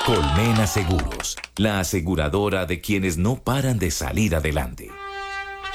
Colmena Seguros, la aseguradora de quienes no paran de salir adelante.